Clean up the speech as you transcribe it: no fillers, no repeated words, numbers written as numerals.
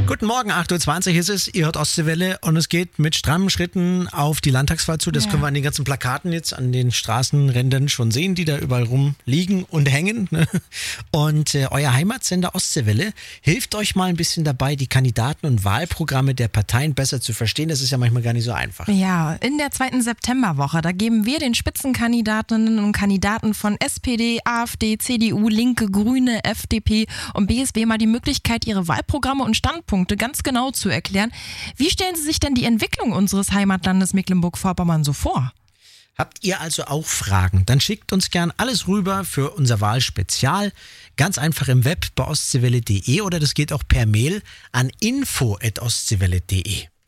Guten Morgen, 8.20 Uhr ist es, ihr hört Ostseewelle und es geht mit strammen Schritten auf die Landtagswahl zu. Das können wir an den ganzen Plakaten jetzt an den Straßenrändern schon sehen, die da überall rumliegen und hängen. Und euer Heimatsender Ostseewelle hilft euch mal ein bisschen dabei, die Kandidaten und Wahlprogramme der Parteien besser zu verstehen. Das ist ja manchmal gar nicht so einfach. Ja, in der 2. Septemberwoche, da geben wir den Spitzenkandidatinnen und Kandidaten von SPD, AfD, CDU, Linke, Grüne, FDP und BSW mal die Möglichkeit, ihre Wahlprogramme und Standpunkte ganz genau zu erklären. Wie stellen Sie sich denn die Entwicklung unseres Heimatlandes Mecklenburg-Vorpommern so vor? Habt ihr also auch Fragen? Dann schickt uns gern alles rüber für unser Wahlspezial. Ganz einfach im Web bei ostseewelle.de oder das geht auch per Mail an info@ostseewelle.de.